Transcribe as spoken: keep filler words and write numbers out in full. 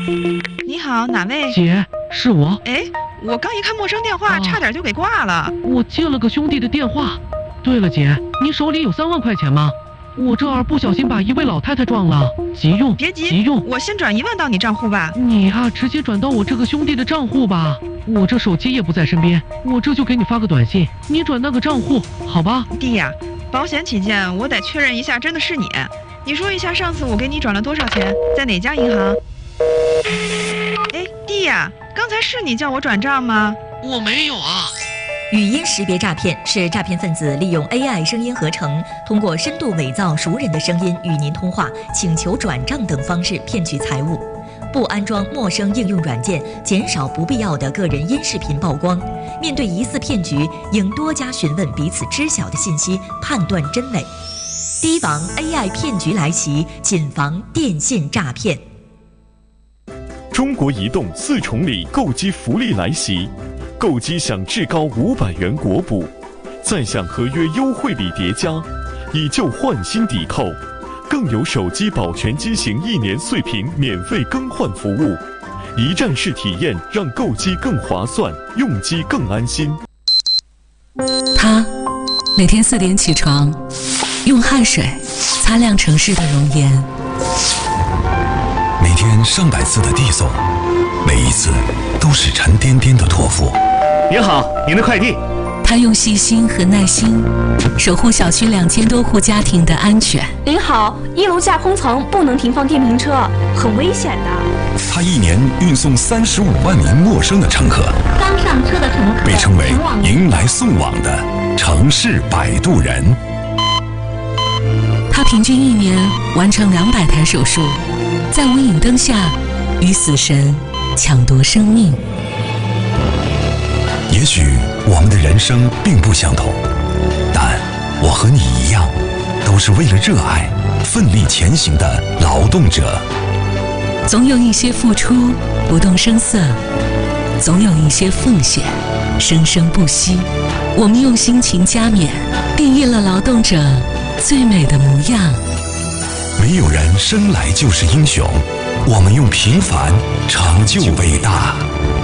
你好，哪位？ 姐，是我。 哎，我刚一看陌生电话，啊、差点就给挂了。 我接了个兄弟的电话。对了，姐，你手里有三万块钱吗？我这儿不小心把一位老太太撞了，急用。 别急， 急用。 我先转一万到你账户吧。 你啊，直接转到我这个兄弟的账户吧。我这手机也不在身边，我这就给你发个短信，你转那个账户，好吧？ 弟呀，保险起见，我得确认一下，真的是你。你说一下上次我给你转了多少钱，在哪家银行？哎，弟呀，刚才是你叫我转账吗？ 我没有啊。 语音识别诈骗是诈骗分子利用 A I 声音合成，通过深度伪造熟人的声音与您通话、请求转账等方式骗取财物。不安装陌生应用软件，减少不必要的个人音视频曝光。面对疑似骗局，应多加询问彼此知晓的信息，判断真伪。提防 A I 骗局来袭，谨防电信诈骗。 中国移动四重礼购机福利来袭，购机享至高五百元国补，再享合约优惠礼叠加，以旧换新抵扣，更有手机保全机型一年碎屏免费更换服务，一站式体验让购机更划算，用机更安心。 他每天四点起床，用汗水擦亮城市的容颜。 每天上百次的递送，每一次都是沉甸甸的托付。 您好，您的快递。 他用细心和耐心守护小区两千多户家庭的安全。 您好，一楼架空层不能停放电瓶车，很危险的。 他一年运送三十五万名陌生的乘客， 刚上车的乘客被称为迎来送往的城市摆渡人。 他平均一年完成两百台手术，在无影灯下与死神抢夺生命。 也许我们的人生并不相同，但我和你一样，都是为了热爱奋力前行的劳动者。 总有一些付出不动声色，总有一些奉献生生不息。我们用辛勤加冕，定义了劳动者最美的模样。 没有人生来就是英雄，我们用平凡成就伟大。